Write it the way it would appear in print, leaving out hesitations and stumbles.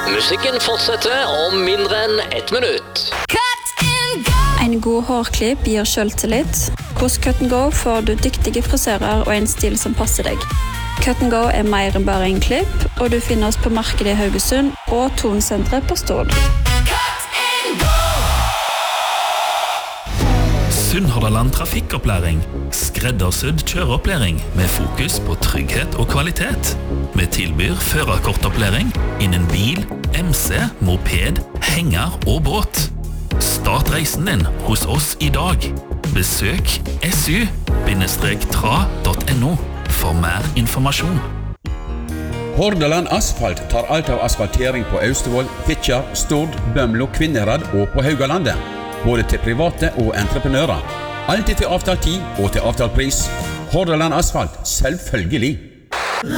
Musikken fortsetter om mindre enn 1 minutt. En god hårklipp gir selvtillit. Hos Cut & Go får du dyktige frisører og en stil som passer deg. Cut & Go mer enn bare en klipp, og du finner oss på markedet i Haugesund og Tonsenteret på Stord. Sunnhordland Trafikkopplæring. Skreddersydd kjøreopplæring med fokus på trygghet og kvalitet. Vi tilbyr førerkortopplæring innen bil, MC, moped, henger og båt. Start reisen din hos oss i dag. Besøk su-tra.no for mer informasjon. Hordaland Asfalt tar alt av asfaltering på Austevoll, Fitjar, Stord, Bømlo, Kvinnherad og på Haugalandet. Både til private og entreprenører. Alltid til avtalt tid og til avtalt pris. Hordaland Asfalt, selvfølgelig.